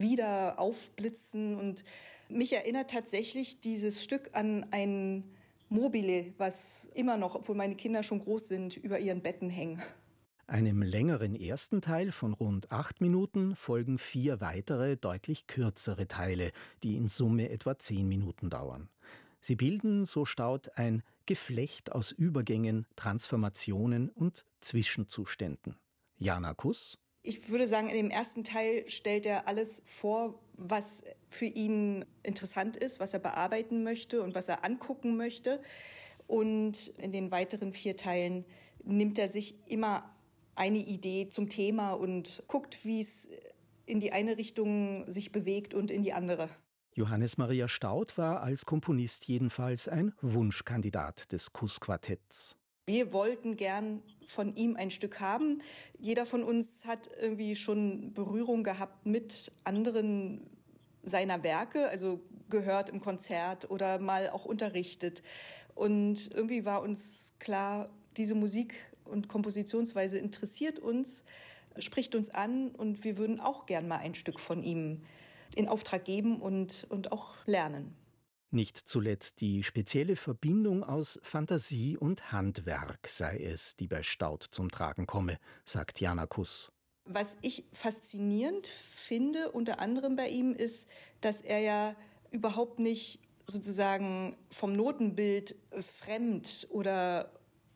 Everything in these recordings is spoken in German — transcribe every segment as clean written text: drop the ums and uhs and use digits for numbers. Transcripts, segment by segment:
wieder aufblitzen. Und mich erinnert tatsächlich dieses Stück an ein Mobile, was immer noch, obwohl meine Kinder schon groß sind, über ihren Betten hängen. Einem längeren ersten Teil von rund 8 Minuten folgen 4 weitere, deutlich kürzere Teile, die in Summe etwa 10 Minuten dauern. Sie bilden, so Staudt, ein Geflecht aus Übergängen, Transformationen und Zwischenzuständen. Jana Kuss: Ich würde sagen, in dem ersten Teil stellt er alles vor, was für ihn interessant ist, was er bearbeiten möchte und was er angucken möchte. Und in den weiteren 4 Teilen nimmt er sich immer eine Idee zum Thema und guckt, wie es in die eine Richtung sich bewegt und in die andere. Johannes Maria Staudt war als Komponist jedenfalls ein Wunschkandidat des Kuss-Quartetts. Wir wollten gern von ihm ein Stück haben. Jeder von uns hat irgendwie schon Berührung gehabt mit anderen seiner Werke, also gehört im Konzert oder mal auch unterrichtet. Und irgendwie war uns klar, diese Musik und Kompositionsweise interessiert uns, spricht uns an und wir würden auch gern mal ein Stück von ihm in Auftrag geben und auch lernen. Nicht zuletzt die spezielle Verbindung aus Fantasie und Handwerk sei es, die bei Staudt zum Tragen komme, sagt Jana Kuss. Was ich faszinierend finde, unter anderem bei ihm, ist, dass er ja überhaupt nicht sozusagen vom Notenbild fremd oder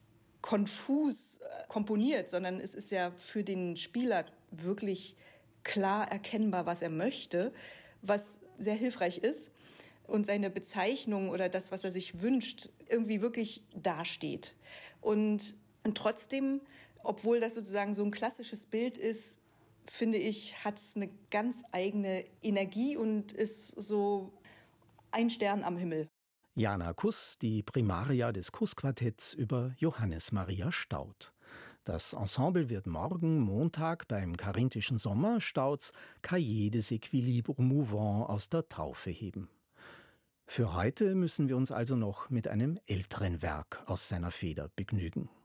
konfus komponiert, sondern es ist ja für den Spieler wirklich klar erkennbar, was er möchte, was sehr hilfreich ist. Und seine Bezeichnung oder das, was er sich wünscht, irgendwie wirklich dasteht. Und trotzdem, obwohl das sozusagen so ein klassisches Bild ist, finde ich, hat es eine ganz eigene Energie und ist so ein Stern am Himmel. Jana Kuss, die Primaria des Kuss-Quartetts über Johannes Maria Staudt. Das Ensemble wird morgen, Montag, beim Karinthischen Sommer Staudts Cahiers des Équilibres Mouvants aus der Taufe heben. Für heute müssen wir uns also noch mit einem älteren Werk aus seiner Feder begnügen.